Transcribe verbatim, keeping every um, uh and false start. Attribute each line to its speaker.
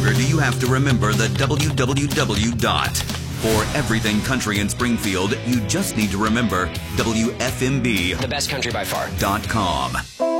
Speaker 1: longer do you have to remember the w w w dot. For everything country in Springfield, you just need to remember W F M B.
Speaker 2: The best country by far.
Speaker 1: Dot com.